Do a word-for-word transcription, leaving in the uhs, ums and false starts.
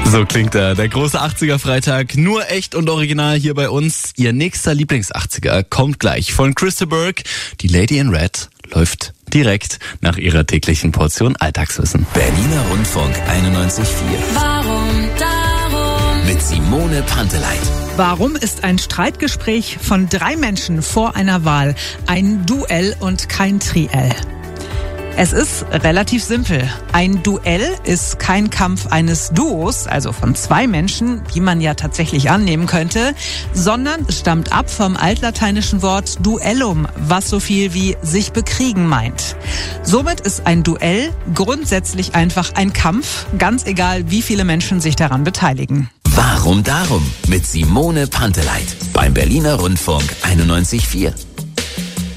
So klingt er, der große achtziger-Freitag, nur echt und original hier bei uns. Ihr nächster Lieblings-achtziger kommt gleich von Krista Burke. Die Lady in Red läuft direkt nach ihrer täglichen Portion Alltagswissen. Berliner Rundfunk einundneunzig Komma vier. Warum darum? Mit Simone Panteleit. Warum ist ein Streitgespräch von drei Menschen vor einer Wahl ein Duell und kein Triell? Es ist relativ simpel. Ein Duell ist kein Kampf eines Duos, also von zwei Menschen, wie man ja tatsächlich annehmen könnte, sondern stammt ab vom altlateinischen Wort duellum, was so viel wie sich bekriegen meint. Somit ist ein Duell grundsätzlich einfach ein Kampf, ganz egal, wie viele Menschen sich daran beteiligen. Warum darum? Mit Simone Panteleit beim Berliner Rundfunk einundneunzig Komma vier.